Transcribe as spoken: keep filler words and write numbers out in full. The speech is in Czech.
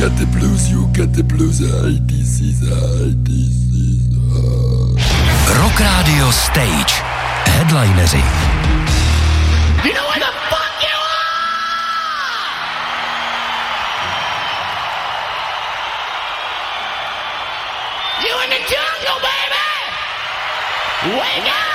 get the blues, you get the blues, I D C, I D C. Rock Radio Stage. Headlineři. You know where the fuck you are? You in the jungle, baby! Wake up!